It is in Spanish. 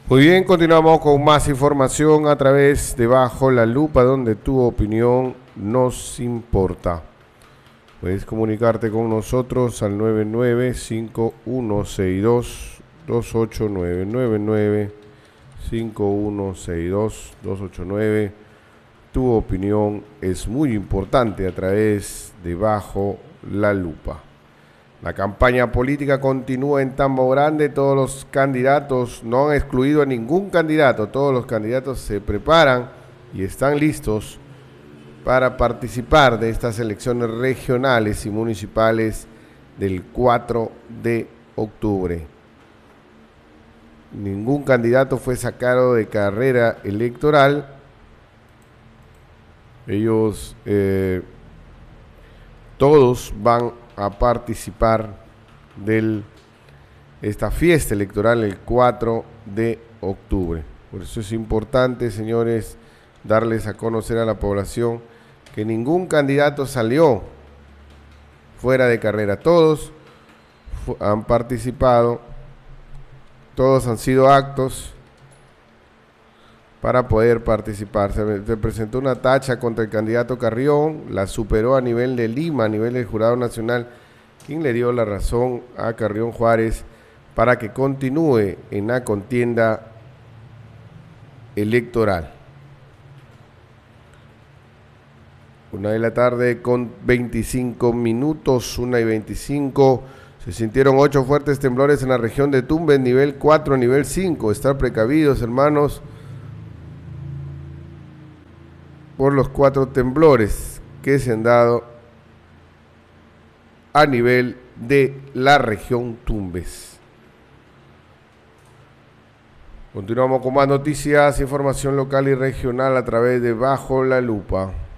Muy bien, continuamos con más información a través de Bajo la Lupa, donde tu opinión nos importa. Puedes comunicarte con nosotros al 99-5162-28999, 5162-289. Tu opinión es muy importante a través de Bajo la Lupa. La campaña política continúa en Tambo Grande. Todos los candidatos, no han excluido a ningún candidato, todos los candidatos se preparan y están listos para participar de estas elecciones regionales y municipales del 4 de octubre. Ningún candidato fue sacado de carrera electoral. Ellos todos van a participar de esta fiesta electoral el 4 de octubre. Por eso es importante, señores, darles a conocer a la población que ningún candidato salió fuera de carrera. Todos han participado, todos han sido actos para poder participar. Se presentó una tacha contra el candidato Carrión, la superó a nivel de Lima, a nivel del Jurado Nacional, quien le dio la razón a Carrión Juárez para que continúe en la contienda electoral. 1:00 con 25 minutos, 1:25. Se sintieron 8 fuertes temblores en la región de Tumbes, nivel 4, nivel 5. Estar precavidos, hermanos, por los 4 temblores que se han dado a nivel de la región Tumbes. Continuamos con más noticias, información local y regional a través de Bajo la Lupa.